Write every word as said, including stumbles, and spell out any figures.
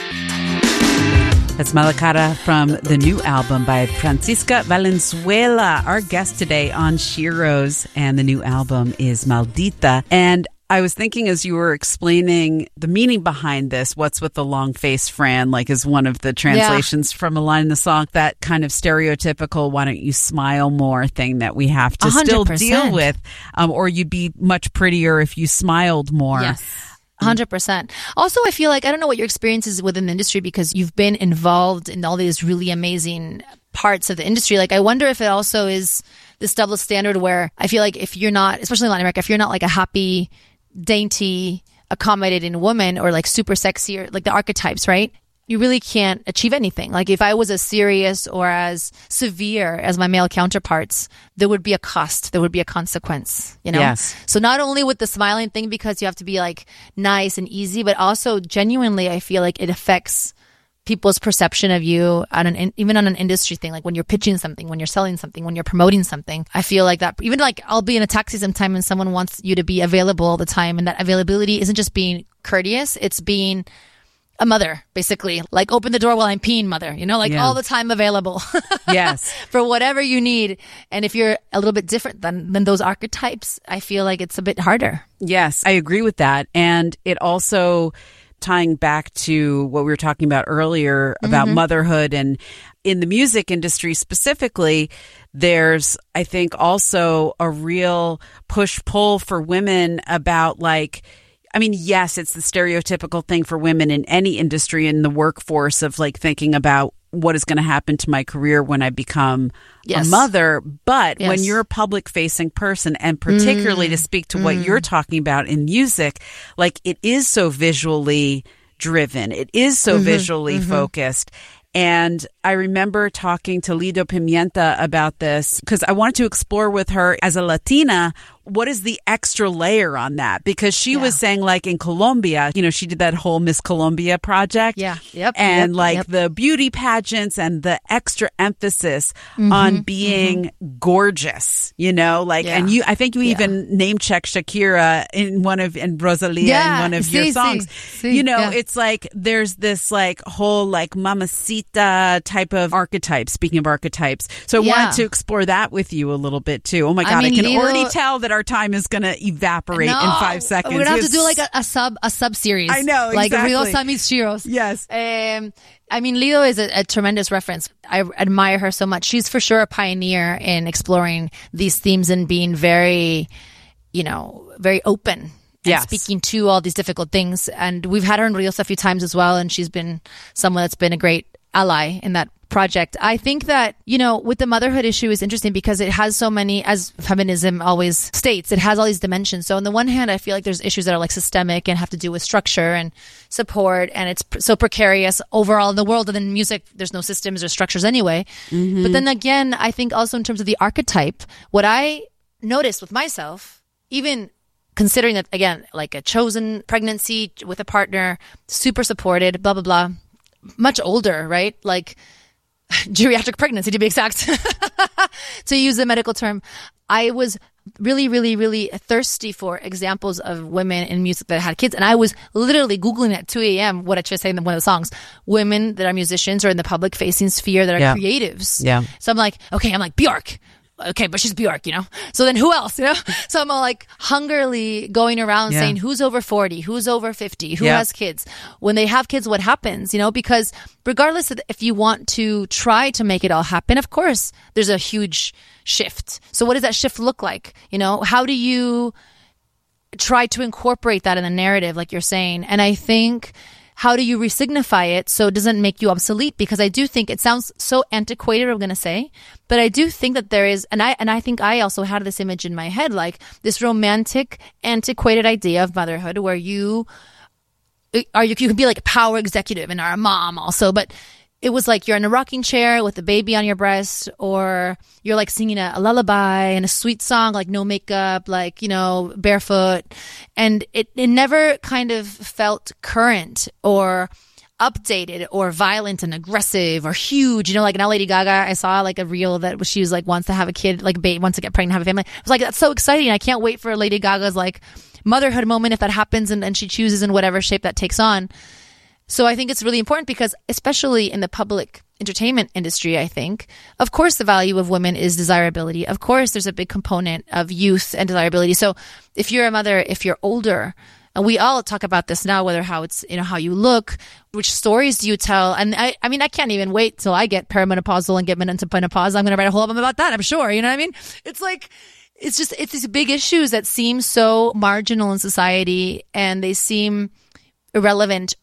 That's Mala Cara from the new album by Francisca Valenzuela, our guest today on Sheroes, and the new album is Maldita. And I was thinking as you were explaining the meaning behind this, what's with the long face, Fran, like is one of the translations yeah. from a line in the song, that kind of stereotypical, why don't you smile more thing that we have to one hundred percent still deal with, um, or you'd be much prettier if you smiled more. Yes. one hundred percent. Also, I feel like, I don't know what your experience is within the industry because you've been involved in all these really amazing parts of the industry. Like, I wonder if it also is this double standard where I feel like if you're not, especially in Latin America, if you're not like a happy, dainty, accommodating woman or like super sexy or like the archetypes, right? You really can't achieve anything. Like if I was as serious or as severe as my male counterparts, there would be a cost. There would be a consequence, you know? Yes. So not only with the smiling thing, because you have to be like nice and easy, but also genuinely, I feel like it affects people's perception of you on an, even on an industry thing, like when you're pitching something, when you're selling something, when you're promoting something. I feel like that, even like I'll be in a taxi sometime and someone wants you to be available all the time. And that availability isn't just being courteous, it's being a mother, basically. Like, open the door while I'm peeing, mother. You know, like yeah. all the time available. Yes. For whatever you need. And if you're a little bit different than, than those archetypes, I feel like it's a bit harder. Yes, I agree with that. And it also, tying back to what we were talking about earlier about mm-hmm. motherhood, and in the music industry specifically, there's, I think, also a real push-pull for women about like, I mean, yes, it's the stereotypical thing for women in any industry in the workforce of like thinking about what is going to happen to my career when I become yes. a mother. But yes. when you're a public facing person, and particularly mm. to speak to mm. what you're talking about in music, like it is so visually driven. It is so mm-hmm. visually mm-hmm. focused. And I remember talking to Lido Pimienta about this because I wanted to explore with her as a Latina, what is the extra layer on that? Because she yeah. was saying like in Colombia, you know, she did that whole Miss Colombia project. Yeah. Yep. And yep, like yep. the beauty pageants and the extra emphasis mm-hmm, on being mm-hmm. gorgeous, you know, like, yeah. and you, I think you yeah. even name checked Shakira in one of, and Rosalia yeah. in one of sí, your songs. Sí, sí, you know, yeah. it's like there's this like whole like mamacita type of archetype, speaking of archetypes. So I yeah. wanted to explore that with you a little bit too. Oh my God, I, mean, I can Lido, already tell that our time is going to evaporate no, in five seconds. We're going to have to do like a, a sub a sub series. I know, like exactly. Rio Samis Sheroes. Yes. Um, I mean, Lido is a, a tremendous reference. I admire her so much. She's for sure a pioneer in exploring these themes and being very, you know, very open. And yes. speaking to all these difficult things. And we've had her in Rios a few times as well. And she's been someone that's been a great ally in that project. I think that, you know, with the motherhood issue is interesting because it has so many, as feminism always states, it has all these dimensions. So on the one hand, I feel like there's issues that are like systemic and have to do with structure and support, and it's pr- so precarious overall in the world. And in music, there's no systems or structures anyway. Mm-hmm. But then again, I think also in terms of the archetype, what I noticed with myself, even considering that, again, like a chosen pregnancy with a partner, super supported, blah, blah, blah, much older, right? Like, geriatric pregnancy to be exact, to use the medical term. I was really, really, really thirsty for examples of women in music that had kids. And I was literally Googling at two a.m. what I should say in one of the songs, women that are musicians or in the public facing sphere that are yeah. creatives. Yeah. So I'm like, okay, I'm like Bjork. Okay, but she's Bjork, you know? So then who else, you know? So I'm all like hungrily going around yeah. saying who's over forty, who's over fifty, who yeah. has kids. When they have kids, what happens, you know? Because regardless of if you want to try to make it all happen, of course, there's a huge shift. So what does that shift look like? You know, how do you try to incorporate that in a narrative, like you're saying? And I think, how do you resignify it so it doesn't make you obsolete? Because I do think it sounds so antiquated, I'm going to say, but I do think that there is, and I and I think I also had this image in my head, like this romantic, antiquated idea of motherhood where you are, you, you can be like a power executive and are a mom also, but it was like you're in a rocking chair with a baby on your breast, or you're like singing a, a lullaby and a sweet song, like no makeup, like, you know, barefoot. And it, it never kind of felt current or updated or violent and aggressive or huge. You know, like now Lady Gaga, I saw like a reel that she was like wants to have a kid, like ba- wants to get pregnant, have a family. I was like, that's so exciting. I can't wait for Lady Gaga's like motherhood moment if that happens and, and she chooses in whatever shape that takes on. So I think it's really important because especially in the public entertainment industry, I think, of course, the value of women is desirability. Of course, there's a big component of youth and desirability. So if you're a mother, if you're older, and we all talk about this now, whether how it's, you know, how you look, which stories do you tell? And I, I mean, I can't even wait till I get perimenopausal and get into menopause. I'm going to write a whole album about that, I'm sure. You know what I mean? It's like, it's just, it's these big issues that seem so marginal in society and they seem irrelevant